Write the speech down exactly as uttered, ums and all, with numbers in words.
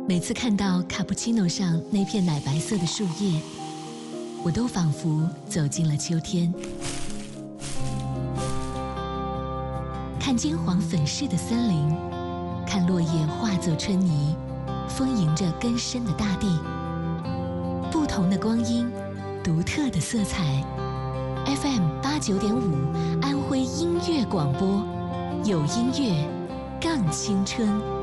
每次看到卡布奇诺上那片奶白色的树叶，我都仿佛走进了秋天。看金黄粉饰的森林，看落叶化作春泥，丰盈着根深的大地。不同的光阴，独特的色彩。F M 八九点五，安徽音乐广播，有音乐，更青春。